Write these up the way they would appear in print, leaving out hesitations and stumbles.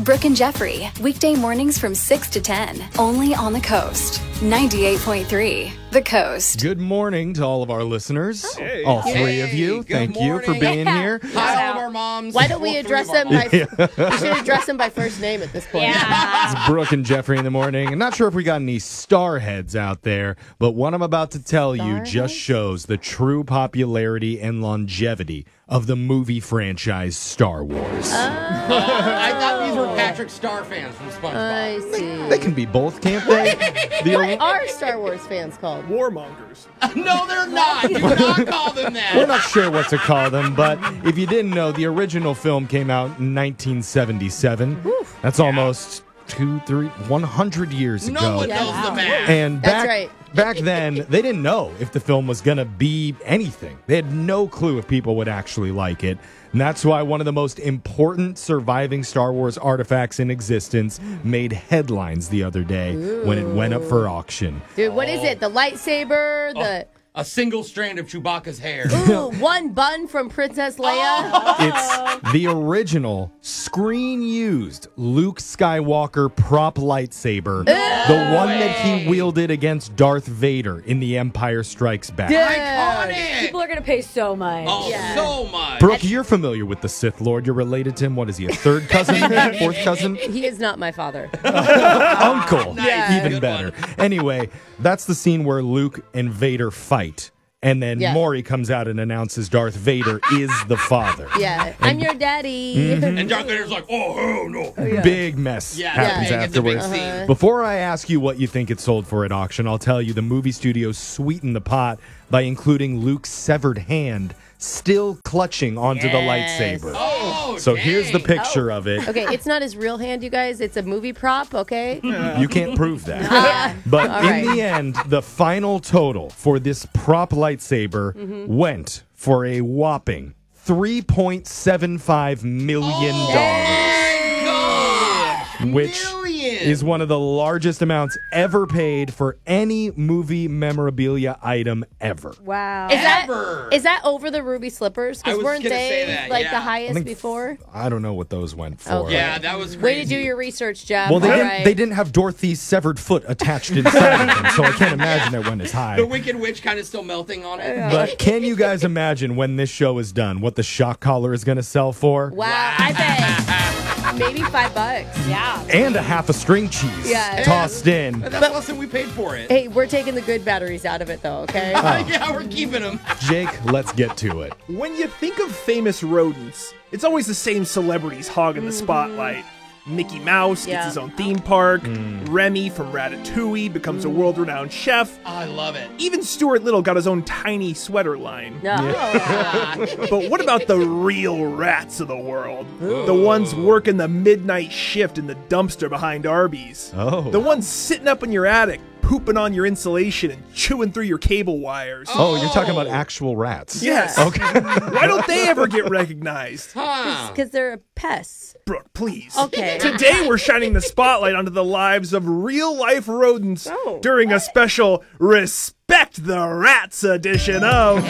Brooke and Jeffrey, weekday mornings from 6 to 10, only on the Coast. 98.3, The Coast. Good morning to all of our listeners. Hey. All three of you. Good Thank you for morning. being here. Hi, all of our moms. Why don't we address them by? We should address them by first name at this point. It's Brooke and Jeffrey in the morning. I'm not sure if we got any starheads out there, but what I'm about to tell you just shows the true popularity and longevity of the movie franchise Star Wars. I thought these were Patrick Star fans from SpongeBob. I see. They can be both, can't they? What are Star Wars fans called? Warmongers. No, they're not. Do not call them that. We're not sure what to call them, but if you didn't know, the original film came out in 1977. That's almost 100 years ago. No one knows the math. And That's right. back then, they didn't know if the film was going to be anything. They had no clue if people would actually like it. And that's why one of the most important surviving Star Wars artifacts in existence made headlines the other day when it went up for auction. Dude, what is it? The lightsaber? The A single strand of Chewbacca's hair. one bun from Princess Leia? It's the original screen-used Luke Skywalker prop lightsaber, the one that he wielded against Darth Vader in The Empire Strikes Back. Iconic. People are going to pay so much. Oh, Yeah. so much. Brooke, you're familiar with the Sith Lord. You're related to him. What is he, a third cousin? Fourth cousin? He is not my father. Uncle. Nice. Even Good better. one. Anyway, that's the scene where Luke and Vader fight. And then Yeah. Maury comes out and announces Darth Vader is the father. Yeah. I'm your daddy. And Darth Vader's like, oh, hell no. Big mess Yeah, happens big. It's a big afterwards. scene. Before I ask you what you think it sold for at auction, I'll tell you the movie studios sweetened the pot by including Luke's severed hand still clutching onto the Yes. lightsaber. Oh, So here's the dang. picture of it. Okay, it's not his real hand, you guys. It's a movie prop, okay? You can't prove that. But All in right. the end, the final total for this prop lightsaber went for a whopping $3.75 million. My God. Which Million. is one of the largest amounts ever paid for any movie memorabilia item ever. Wow. Ever. Is that over the ruby slippers? I Because was weren't gonna they say that, like yeah. the I highest think- before? I don't know what those went for. Okay. Yeah, that was crazy. Way to do your research, Jeff. Well, they All didn't, right. they didn't have Dorothy's severed foot attached inside of them, so I can't imagine it went as high. The Wicked Witch kind of still melting on it. But can you guys imagine when this show is done what the shock collar is going to sell for? Wow, I bet maybe $5. Yeah. And a half a string cheese Yeah. tossed in. That's less than we paid for it. Hey, we're taking the good batteries out of it, though. Okay. Yeah, we're keeping them. Jake, let's get to it. When you think of famous rodents, it's always the same celebrities hogging the spotlight. Mickey Mouse gets Yeah. his own theme park. Remy from Ratatouille becomes a world-renowned chef. I love it. Even Stuart Little got his own tiny sweater line. No. But what about the real rats of the world? The ones working the midnight shift in the dumpster behind Arby's. Oh. The ones sitting up in your attic, pooping on your insulation and chewing through your cable wires. Oh, you're talking about actual rats. Yes. Okay. Why don't they ever get recognized? Huh. Because they're pests. Brooke, please. Okay. Today we're shining the spotlight onto the lives of real-life rodents Oh. during a special Respect the Rats edition of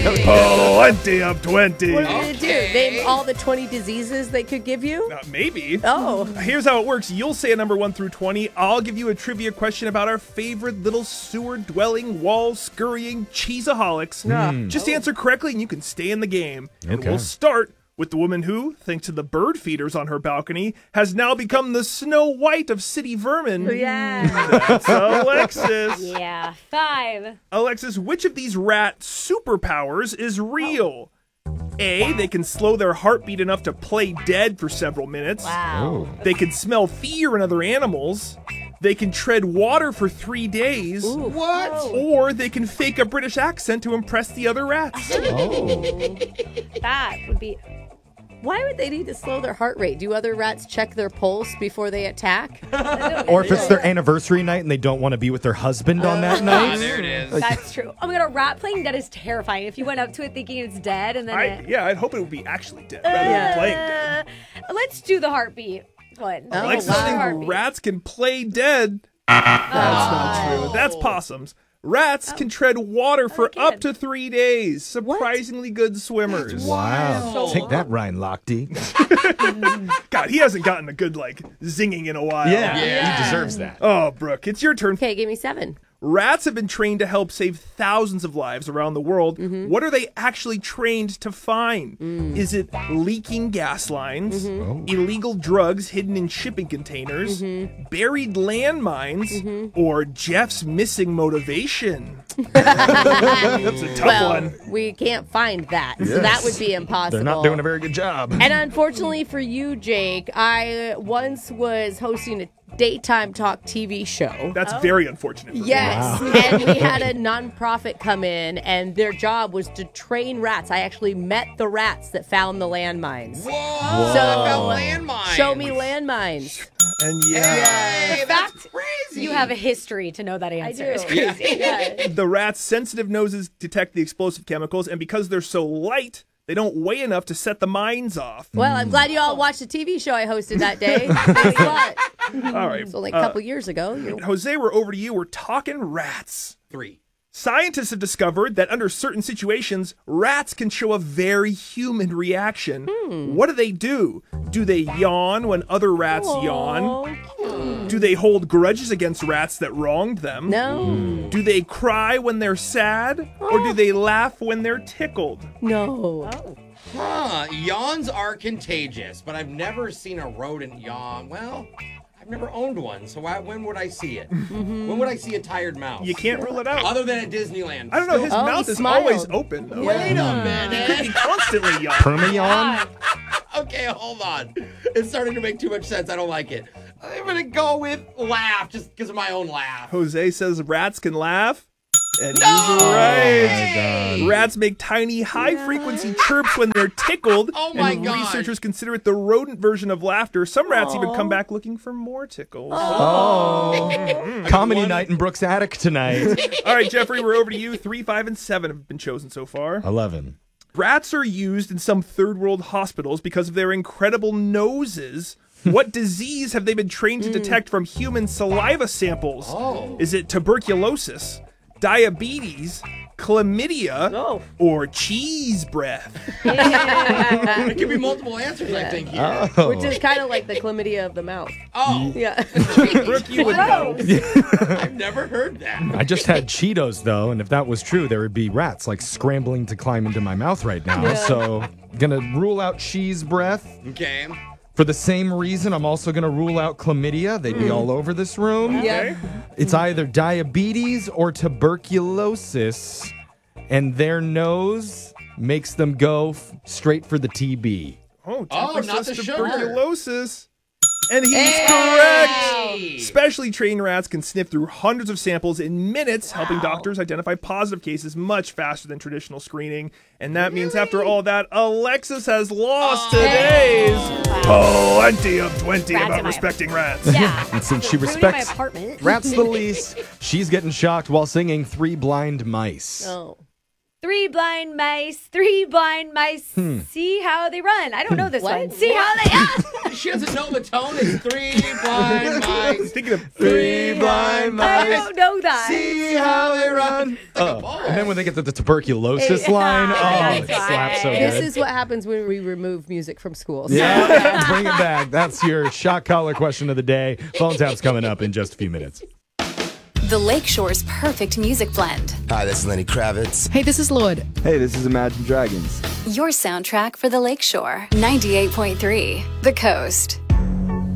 Plenty of 20. What are we gonna do? Okay. Name all the 20 diseases they could give you? Maybe. Oh. Here's how it works. You'll say a number 1 through 20. I'll give you a trivia question about our favorite little sewer-dwelling, wall-scurrying cheeseaholics. Just answer correctly and you can stay in the game. And Okay. we'll start with the woman who, thanks to the bird feeders on her balcony, has now become the Snow White of city vermin. Yeah. That's Alexis. Yeah. 5. Alexis, which of these rat superpowers is real? A, they can slow their heartbeat enough to play dead for several minutes. Wow. They can smell fear in other animals. They can tread water for 3 days. What? Or they can fake a British accent to impress the other rats. That would be. Why would they need to slow their heart rate? Do other rats check their pulse before they attack? Or if it's their anniversary night and they don't want to be with their husband on that Ah, night. there it is. That's true. Oh my god, a rat playing dead is terrifying. If you went up to it thinking it's dead and then I'd hope it would be actually dead rather than playing dead. Let's do the heartbeat one. Oh, Alexis wow. thinks Heartbeat. rats can play dead. That's not true. That's possums. Rats can tread water for good. up to 3 days. Surprisingly good swimmers. Wow. So Take that, Ryan Lochte. God, he hasn't gotten a good, zinging in a while. Yeah, he deserves that. Oh, Brooke, it's your turn. Okay, give me 7. Rats have been trained to help save thousands of lives around the world. Mm-hmm. What are they actually trained to find? Is it leaking gas lines, illegal drugs hidden in shipping containers, buried landmines, or Jeff's missing motivation? That's a tough one. We can't find that, so that would be impossible. They're not doing a very good job. And unfortunately for you, Jake, I once was hosting a daytime talk TV show. That's very unfortunate. For Yes, and we had a nonprofit come in, and their job was to train rats. I actually met the rats that found the landmines. Whoa! So Landmines. show me landmines. And Hey, The that's fact crazy. You have a history to know that I answer. do. It's crazy. Yeah. the rats' sensitive noses detect the explosive chemicals, and because they're so light, they don't weigh enough to set the mines off. Well, I'm glad you all watched the TV show I hosted that day. Thanks a lot. All right. It's only a couple years ago. Jose, we're over to you. We're talking rats. 3. Scientists have discovered that under certain situations, rats can show a very human reaction. What do? Do they yawn when other rats yawn? Do they hold grudges against rats that wronged them? No. Do they cry when they're sad? Or do they laugh when they're tickled? No. Yawns are contagious, but I've never seen a rodent yawn. Well, I've never owned one, so when would I see it? When would I see a tired mouse? You can't rule it out. Other than at Disneyland. I don't know. His Oh, mouth he is smiled. always open, though. Wait a minute. He could be constantly yawning. Perma-yawn? Okay, hold on. It's starting to make too much sense. I don't like it. I'm going to go with laugh just because of my own laugh. Jose says rats can laugh. And he's right. Rats make tiny, high-frequency chirps when they're tickled. Oh, my and God. researchers consider it the rodent version of laughter. Some rats even come back looking for more tickles. Comedy night in Brooks' attic tonight. All right, Jeffrey, we're over to you. 3, 5, and 7 have been chosen so far. 11. Rats are used in some third-world hospitals because of their incredible noses. What disease have they been trained to detect from human saliva samples? Is it tuberculosis, diabetes, chlamydia, or cheese breath? It could be multiple answers, I think, here. Which is kind of like the chlamydia of the mouth. Oh, Yeah. Brooke, you would know. I've never heard that. I just had Cheetos, though, and if that was true, there would be rats, scrambling to climb into my mouth right now. So, gonna rule out cheese breath. Okay. For the same reason, I'm also gonna rule out chlamydia. They'd be all over this room. Yeah. It's either diabetes or tuberculosis, and their nose makes them go straight for the TB. Oh, Oh, Jeffrey not says the sugar. tuberculosis. And he's Hey! correct. Specially trained rats can sniff through hundreds of samples in minutes, helping doctors identify positive cases much faster than traditional screening. And that means after all that, Alexis has lost today's plenty of 20 Rats about in my- respecting rats. Yeah. And since she Ruining my respects apartment. rats the least, she's getting shocked while singing Three Blind Mice. Oh. 3 blind mice, 3 blind mice. See how they run. I don't know this one. See how they. She doesn't know the tone. It's 3 blind mice. Thinking of Three blind I mice. don't know that. See how they run. And then when they get to the tuberculosis line, it that's slaps so right. good. This is what happens when we remove music from schools. Yeah, bring it back. That's your shock collar question of the day. Phone tap's coming up in just a few minutes. The Lakeshore's perfect music blend. Hi, this is Lenny Kravitz. Hey, this is Lord. Hey, this is Imagine Dragons. Your soundtrack for the Lakeshore. 98.3 The Coast.